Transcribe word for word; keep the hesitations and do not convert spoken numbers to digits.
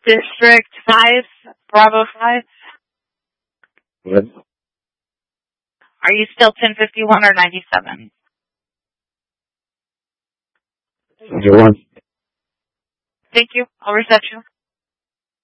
District five, Bravo five. What? Are you still ten fifty-one or ninety-seven? You're one. Thank you. I'll reset you.